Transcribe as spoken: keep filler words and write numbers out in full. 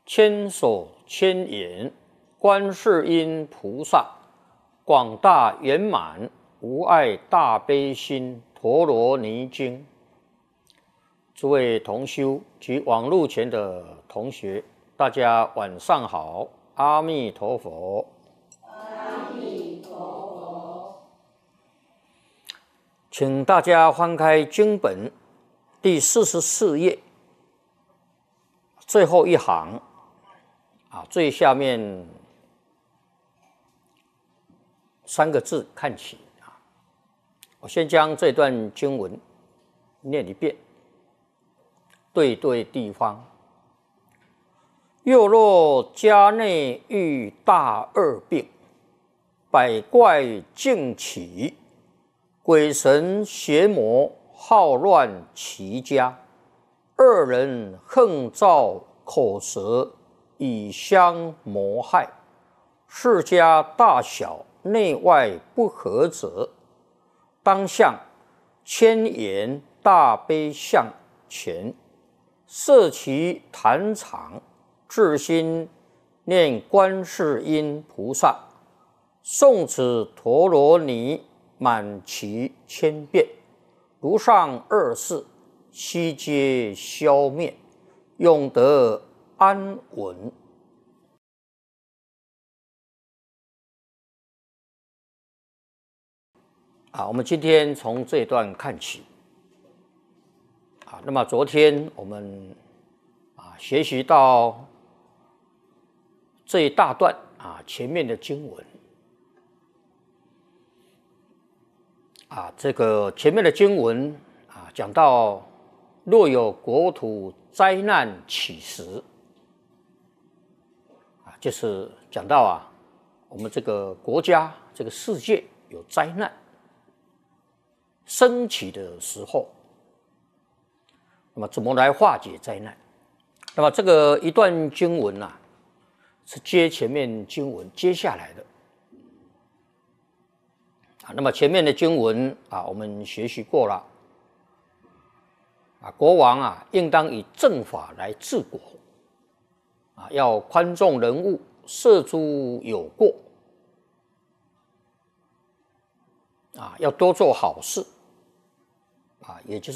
千手千眼，观世音菩萨，广大圆满无碍大悲心陀罗尼经。诸位同修及网络前的同学，大家晚上好，阿弥陀佛。 阿弥陀佛。 请大家翻开经本第四十四页最后一行啊，最下面三个字看起啊。我先将这段经文念一遍。对对地方，又若家内遇大恶病，百怪尽起，鬼神邪魔好乱其家，恶人横造口舌以相谋害，世家大小内外不和者，当向千眼大悲像前，设其坛场，至心念观世音菩萨，诵此陀罗尼满其千遍，如上二世悉皆消灭，永得安稳。啊，我们今天从这一段看起。啊，那么昨天我们啊学习到这一大段啊前面的经文啊，这个前面的经文啊讲到，若有国土灾难起时，啊，就是讲到啊我们这个国家这个世界有灾难升起的时候。那么怎么来化解灾难？那么这个一段经文啊，是接前面经文接下来的啊。那么前面的经文啊，我们学习过了啊。国王啊，应当以正法来治国啊，要宽重人物，赦诸有过啊，要多做好事啊，也就是